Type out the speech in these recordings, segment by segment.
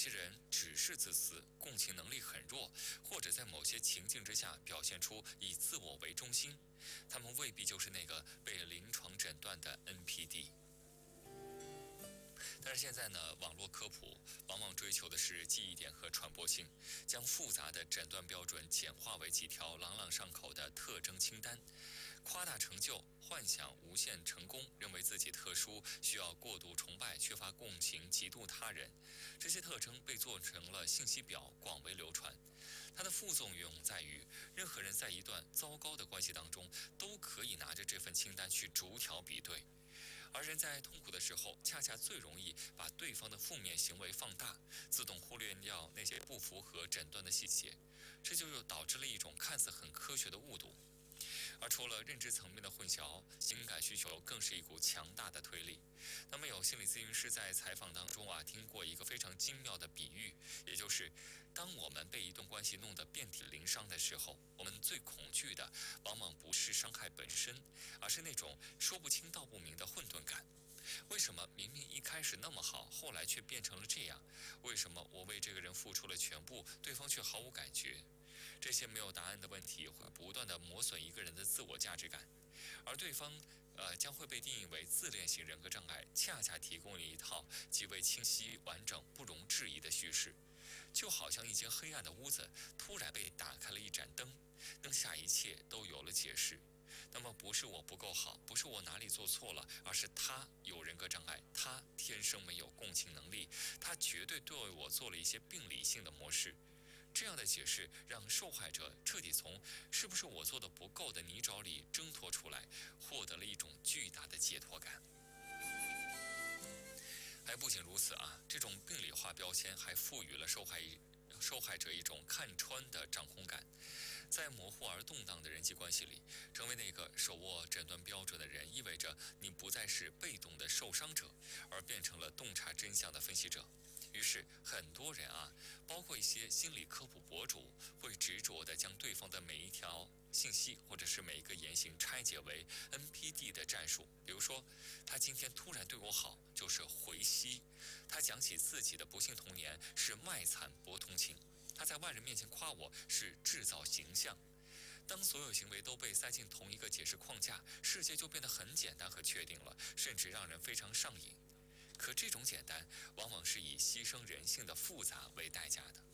些人只是自私，共情能力很弱，或者在某些情境之下表现出以自我为中心，他们未必就是那个被临床诊断的 NPD。但是现在呢，网络科普往往追求的是记忆点和传播性，将复杂的诊断标准简化为几条朗朗上口的特征清单，夸大成就，幻想无限成功，认为自己特殊，需要过度崇拜，缺乏共情，嫉妒他人。这些特征被做成了信息表，广为流传。它的副作用在于，任何人在一段糟糕的关系当中，都可以拿着这份清单去逐条比对。而人在痛苦的时候，恰恰最容易把对方的负面行为放大，自动忽略掉那些不符合诊断的细节，这就又导致了一种看似很科学的误读。而除了认知层面的混淆，情感需求更是一股强大的推力。那么有心理咨询师在采访当中听过一个非常精妙的比喻，也就是当我们被一段关系弄得遍体鳞伤的时候，我们最恐惧的往往不是伤害本身，而是那种说不清道不明的混沌感。为什么明明一开始那么好，后来却变成了这样？为什么我为这个人付出了全部，对方却毫无感觉？这些没有答案的问题会不断地磨损一个人的自我价值感，而对方将会被定义为自恋型人格障碍，恰恰提供了一套极为清晰、完整、不容置疑的叙事，就好像一间黑暗的屋子突然被打开了一盏灯，灯下一切都有了解释。那么不是我不够好，不是我哪里做错了，而是他有人格障碍，他天生没有共情能力，他绝对对我做了一些病理性的模式。这样的解释让受害者彻底从是不是我做的不够的泥沼里挣脱出来，获得了一种巨大的解脱感。还不仅如此这种病理化标签还赋予了受害者一种看穿的掌控感。在模糊而动荡的人际关系里，成为那个手握诊断标准的人，意味着你不再是被动的受伤者，而变成了洞察真相的分析者。于是很多人包括一些心理科普博主，会执着地将对方的每一条信息或者是每一个言行拆解为 NPD 的战术。比如说，他今天突然对我好，就是回吸；他讲起自己的不幸童年，是卖惨博同情；他在外人面前夸我，是制造形象。当所有行为都被塞进同一个解释框架，世界就变得很简单和确定了，甚至让人非常上瘾。可这种简单往往是以牺牲人性的复杂为代价的。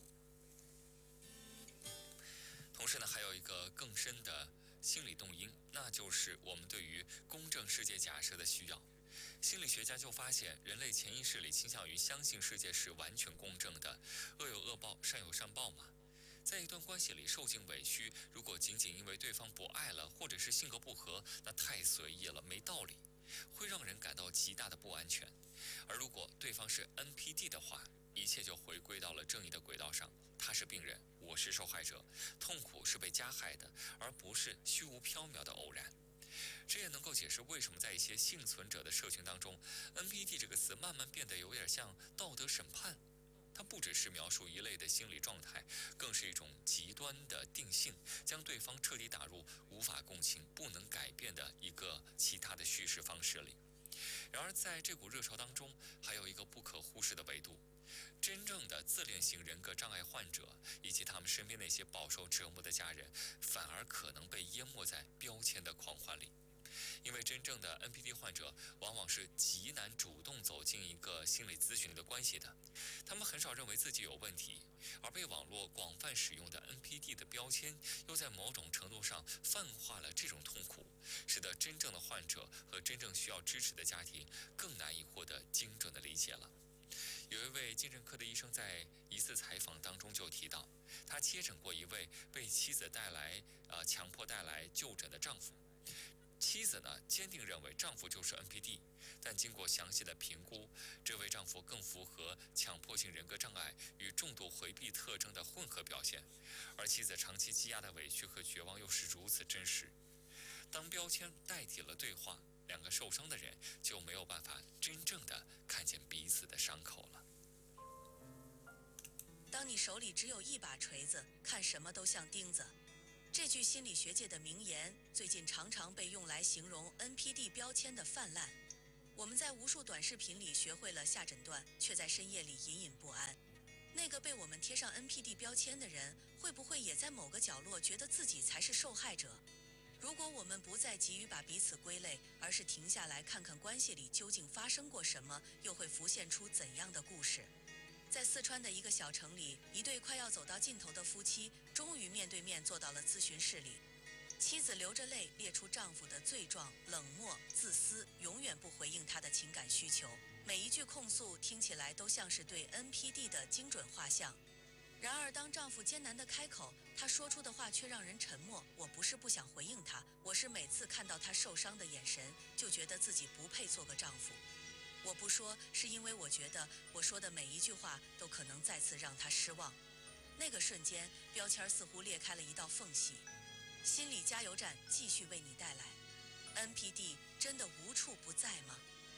同时呢，还有一个更深的心理动因，那就是我们对于公正世界假设的需要。心理学家就发现，人类潜意识里倾向于相信世界是完全公正的，恶有恶报，善有善报嘛。在一段关系里受尽委屈，如果仅仅因为对方不爱了，或者是性格不合，那太随意了，没道理，会让人感到极大的不安全。而如果对方是 NPD 的话，一切就回归到了正义的轨道上。他是病人，我是受害者，痛苦是被加害的，而不是虚无缥缈的偶然。这也能够解释为什么在一些幸存者的社群当中， NPD 这个词慢慢变得有点像道德审判。它不只是描述一类的心理状态，更是一种极端的定性，将对方彻底打入无法共情、不能改变的一个其他的叙事方式里。然而在这股热潮当中，还有一个不可忽视的维度，真正的自恋型人格障碍患者以及他们身边那些饱受折磨的家人，反而可能被淹没在标签的狂欢里。因为真正的 NPD 患者往往是极难主动走进一个心理咨询的关系的，他们很少认为自己有问题，而被网络广泛使用的 NPD 的标签又在某种程度上泛化了这种痛苦，使得真正的患者和真正需要支持的家庭更难以获得精准的理解了。有一位精神科的医生在一次采访当中就提到，他接诊过一位被妻子强迫带来就诊的丈夫。妻子呢，坚定认为丈夫就是 NPD， 但经过详细的评估，这位丈夫更符合强迫性人格障碍与重度回避特征的混合表现，而妻子长期积压的委屈和绝望又是如此真实。当标签代替了对话，两个受伤的人就没有办法真正的看见彼此的伤口了。 当你手里只有一把锤子，看什么都像钉子。这句心理学界的名言，最近常常被用来形容 NPD 标签的泛滥。我们在无数短视频里学会了下诊断，却在深夜里隐隐不安。 们贴上 NPD 标签的人，会不会也在某个角落觉得自己才是受害者？如果我们不再急于把彼此归类，而是停下来看看关系里究竟发生过什么，又会浮现出怎样的故事？在四川的一个小城里，一对快要走到尽头的夫妻，终于面对面坐到了咨询室里。妻子流着泪列出丈夫的罪状：冷漠、自私，永远不回应她的情感需求。每一句控诉听起来都像是对 NPD 的精准画像。然而，当丈夫艰难地开口，他说出的话却让人沉默。我不是不想回应他，我是每次看到他受伤的眼神，就觉得自己不配做个丈夫。我不说，是因为我觉得我说的每一句话都可能再次让他失望。那个瞬间，标签似乎裂开了一道缝隙。心理加油站继续为你带来 NPD 真的无处不在吗？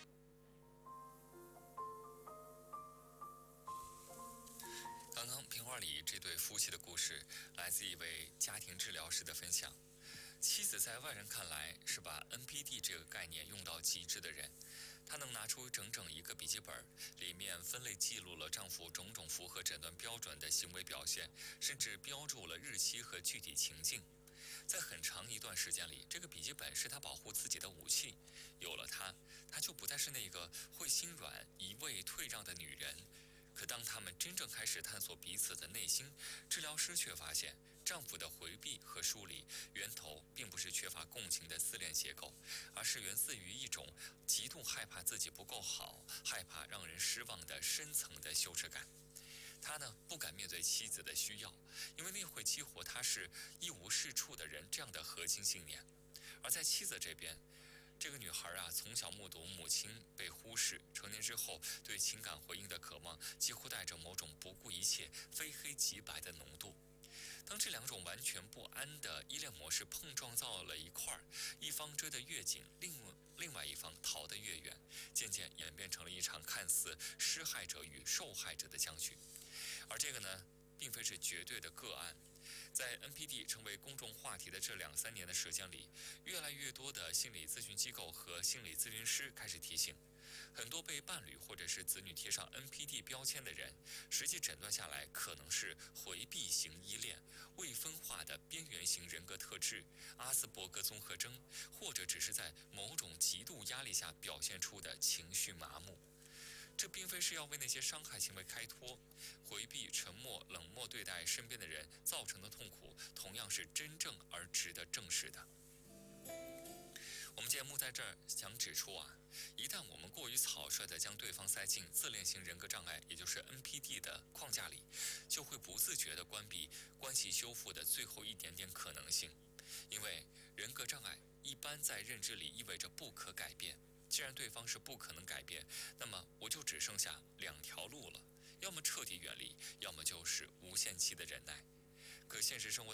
刚刚评话里这对夫妻的故事来自一位家庭治疗师的分享。妻子在外人看来是把 NPD 这个概念用到极致的人，她能拿出整整一个笔记本，里面分类记录了丈夫种种符合诊断标准的行为表现，甚至标注了日期和具体情境。在很长一段时间里，这个笔记本是她保护自己的武器。有了它，她就不再是那个会心软、一味退让的女人。可当他们真正开始探索彼此的内心，治疗师却发现，丈夫的回避和疏离源头并不是缺乏共情的自恋结构，而是源自于一种极度害怕自己不够好、害怕让人失望的深层的羞耻感。他呢，不敢面对妻子的需要，因为那会激活他是一无是处的人这样的核心信念。而在妻子这边，这个女孩啊，从小目睹母亲被忽视，成年之后对情感回应的渴望几乎带着某种不顾一切、非黑即白的浓度。当这两种完全不安的依恋模式碰撞到了一块儿，一方追得越紧，另外一方逃得越远，渐渐演变成了一场看似施害者与受害者的僵局。而这个呢，并非是绝对的个案。在 NPD 成为公众话题的这2-3年的时间里，越来越多的心理咨询机构和心理咨询师开始提醒，很多被伴侣或者是子女贴上 NPD 标签的人，实际诊断下来可能是回避型依恋、未分化的边缘型人格特质、阿斯伯格综合征，或者只是在某种极度压力下表现出的情绪麻木。这并非是要为那些伤害行为开脱，回避、沉默、冷漠对待身边的人造成的痛苦，同样是真正而值得正视的。我们节目在这儿想指出啊，一旦我们过于草率地将对方塞进自恋型人格障碍，也就是 NPD 的框架里，就会不自觉地关闭关系修复的最后一点点可能性。因为人格障碍一般在认知里意味着不可改变。既然对方是不可能改变，那么我就只剩下2条路了，要么彻底远离，要么就是无限期的忍耐。可现实生活